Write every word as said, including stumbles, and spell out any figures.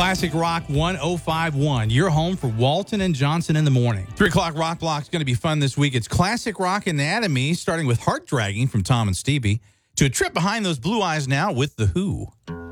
Classic Rock one oh five point one, your home for Walton and Johnson in the morning. three o'clock Rock Block is going to be fun this week. It's Classic Rock Anatomy, starting with Heart Dragging from Tom and Stevie, to a trip behind those blue eyes now with The Who.